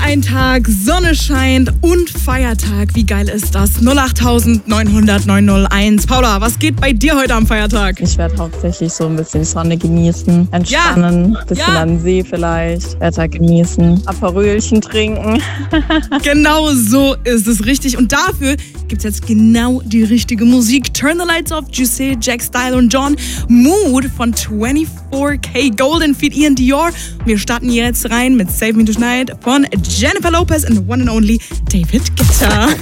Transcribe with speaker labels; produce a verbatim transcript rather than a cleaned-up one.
Speaker 1: ein Tag, Sonne scheint und Feiertag. Wie geil ist das? null acht neun null null neun null eins. Paula, was geht bei dir heute am Feiertag?
Speaker 2: Ich werde hauptsächlich so ein bisschen Sonne genießen, entspannen,
Speaker 1: ja.
Speaker 2: bisschen
Speaker 1: ja.
Speaker 2: an den See vielleicht, Wetter genießen, Aperölchen trinken.
Speaker 1: Genau so ist es richtig. Und dafür gibt es jetzt genau die richtige Musik. Turn the Lights Off, Juicy, Jack Style und John. Mood von vierundzwanzig K Golden feat. Ian Dior. Wir starten jetzt rein mit Save Me Tonight von Jennifer Lopez and the one and only David Guetta.